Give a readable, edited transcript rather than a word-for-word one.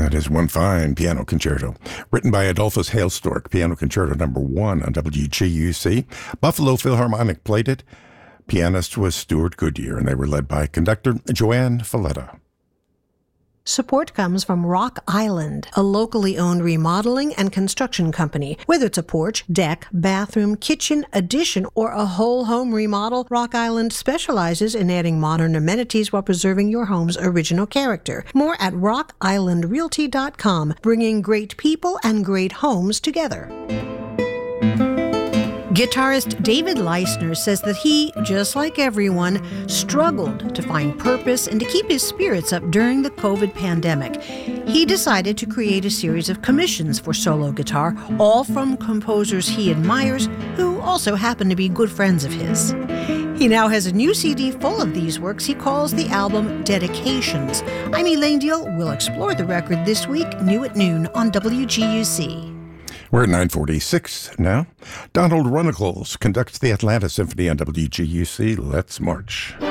That is one fine piano concerto, written by Adolphus Hailstork, Piano Concerto number 1 on WGUC. Buffalo Philharmonic played it. Pianist was Stuart Goodyear, and they were led by conductor Joanne Falletta. Support comes from Rock Island, a locally owned remodeling and construction company. Whether it's a porch, deck, bathroom, kitchen, addition, or a whole home remodel, Rock Island specializes in adding modern amenities while preserving your home's original character. More at rockislandrealty.com, bringing great people and great homes together. Guitarist David Leisner says that he, just like everyone, struggled to find purpose and to keep his spirits up during the COVID pandemic. He decided to create a series of commissions for solo guitar, all from composers he admires, who also happen to be good friends of his. He now has a new CD full of these works he calls the album Dedications. I'm Elaine Deal. We'll explore the record this week, new at noon on WGUC. We're at 9:46 now. Donald Runnicles conducts the Atlanta Symphony on WGUC. Let's march.